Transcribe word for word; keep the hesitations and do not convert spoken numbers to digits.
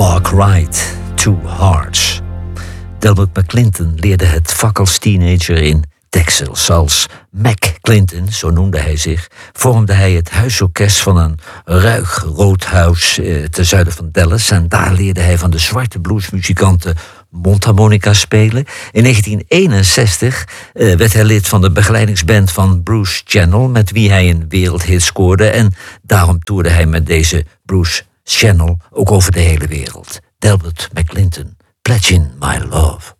Bark Right, Two Hearts. Delbert McClinton leerde het vak als teenager in Texas. Als Mac Clinton, zo noemde hij zich, vormde hij het huisorkest van een ruig rood huis eh, ten zuiden van Dallas. En daar leerde hij van de zwarte bluesmuzikanten mondharmonica spelen. In negentien eenenzestig eh, werd hij lid van de begeleidingsband van Bruce Channel, met wie hij een wereldhit scoorde. En daarom toerde hij met deze Bruce Channel ook over de hele wereld. Delbert McClinton, Pledging My Love.